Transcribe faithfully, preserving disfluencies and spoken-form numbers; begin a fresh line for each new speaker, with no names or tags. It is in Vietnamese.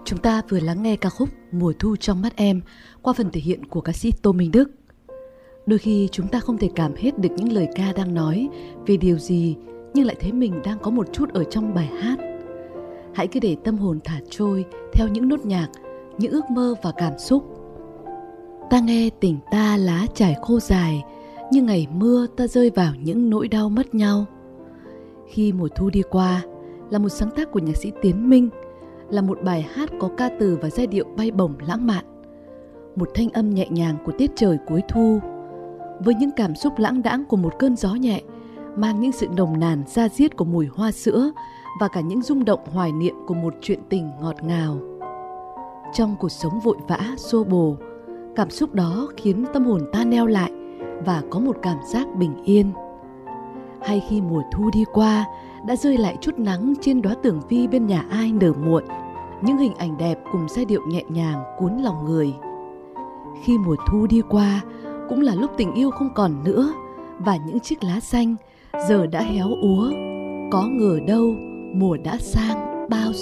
Chúng ta vừa lắng nghe ca khúc Mùa thu trong mắt em qua phần thể hiện của ca sĩ Tô Minh Đức. Đôi khi chúng ta không thể cảm hết được những lời ca đang nói về điều gì, nhưng lại thấy mình đang có một chút ở trong bài hát. Hãy cứ để tâm hồn thả trôi theo những nốt nhạc, những ước mơ và cảm xúc. Ta nghe tình ta lá trải khô dài, như ngày mưa ta rơi vào những nỗi đau mất nhau. Khi mùa thu đi qua là một sáng tác của nhạc sĩ Tiến Minh, là một bài hát có ca từ và giai điệu bay bổng lãng mạn, một thanh âm nhẹ nhàng của tiết trời cuối thu, với những cảm xúc lãng đãng của một cơn gió nhẹ, mang những sự nồng nàn da diết của mùi hoa sữa và cả những rung động hoài niệm của một chuyện tình ngọt ngào. Trong cuộc sống vội vã, xô bồ, cảm xúc đó khiến tâm hồn ta neo lại và có một cảm giác bình yên. Hay khi mùa thu đi qua, đã rơi lại chút nắng trên đóa tường vi bên nhà ai nở muộn, những hình ảnh đẹp cùng giai điệu nhẹ nhàng cuốn lòng người. Khi mùa thu đi qua, cũng là lúc tình yêu không còn nữa, và những chiếc lá xanh giờ đã héo úa. Có ngờ đâu mùa đã sang bao